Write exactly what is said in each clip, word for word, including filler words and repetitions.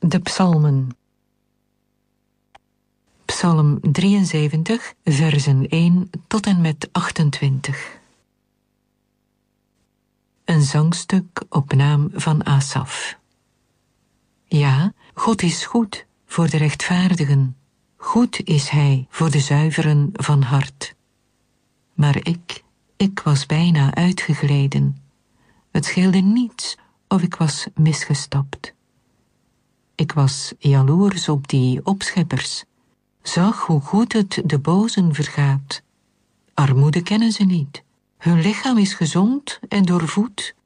De psalmen. Psalm drieënzeventig, versen één tot en met achtentwintig. Een zangstuk op naam van Asaf. Ja, God is goed voor de rechtvaardigen. Goed is hij voor de zuiveren van hart. Maar ik, ik was bijna uitgegleden. Het scheelde niets of ik was misgestapt. Ik was jaloers op die opscheppers. Zag hoe goed het de bozen vergaat. Armoede kennen ze niet. Hun lichaam is gezond en doorvoed.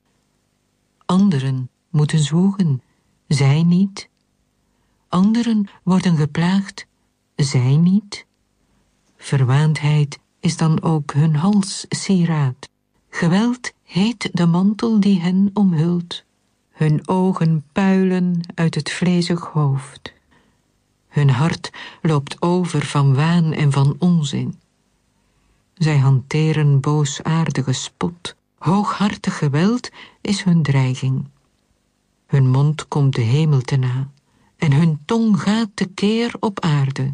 Anderen moeten zwoegen, zij niet. Anderen worden geplaagd, zij niet. Verwaandheid is dan ook hun halssieraad. Geweld heet de mantel die hen omhult. Hun ogen puilen uit het vlezig hoofd. Hun hart loopt over van waan en van onzin. Zij hanteren boosaardige spot. Hooghartig geweld is hun dreiging. Hun mond komt de hemel te na, en hun tong gaat tekeer op aarde.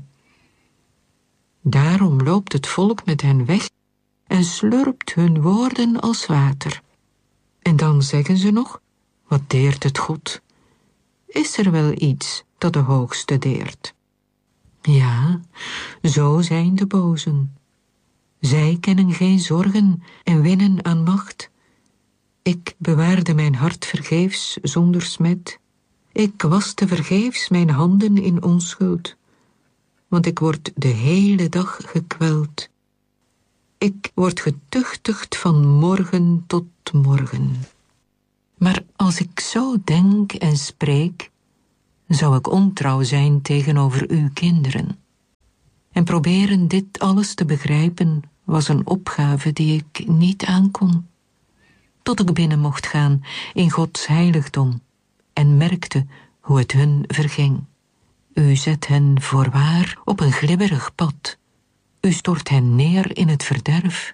Daarom loopt het volk met hen weg en slurpt hun woorden als water. En dan zeggen ze nog, wat deert het God? Is er wel iets dat de Hoogste deert? Ja, zo zijn de bozen. Zij kennen geen zorgen en winnen aan macht. Ik bewaarde mijn hart vergeefs zonder smet. Ik waste vergeefs mijn handen in onschuld. Want ik word de hele dag gekweld. Ik word getuchtigd van morgen tot morgen. Maar als ik zo denk en spreek, zou ik ontrouw zijn tegenover uw kinderen. En proberen dit alles te begrijpen was een opgave die ik niet aankon. Tot ik binnen mocht gaan in Gods heiligdom en merkte hoe het hun verging. U zet hen voorwaar op een glibberig pad. U stort hen neer in het verderf.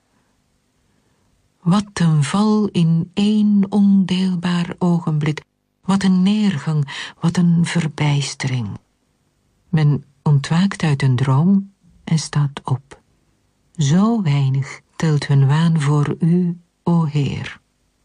Wat een val in één ondeelbaar ogenblik. Wat een neergang, wat een verbijstering. Men ontwaakt uit een droom en staat op. Zo weinig telt hun waan voor u, o Heer.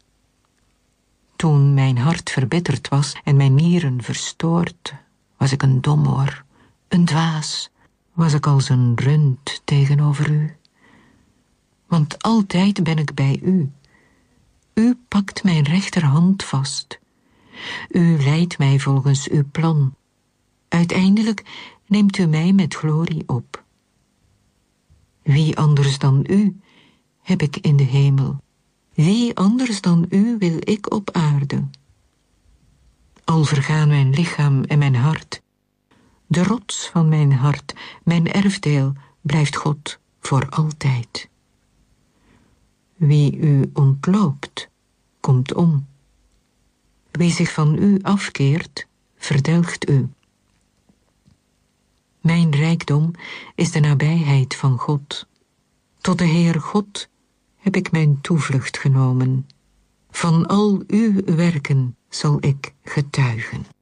Toen mijn hart verbitterd was en mijn nieren verstoord, was ik een domoor, een dwaas, was ik als een rund tegenover u. Want altijd ben ik bij u. U pakt mijn rechterhand vast. U leidt mij volgens uw plan. Uiteindelijk neemt u mij met glorie op. Wie anders dan u heb ik in de hemel? Wie anders dan u wil ik op aarde? Al vergaan mijn lichaam en mijn hart, de rots van mijn hart, mijn erfdeel, blijft God voor altijd. Wie u ontloopt, komt om. Wie zich van u afkeert, verdelgt u. Mijn rijkdom is de nabijheid van God. Tot de Heer God heb ik mijn toevlucht genomen. Van al uw werken zal ik getuigen.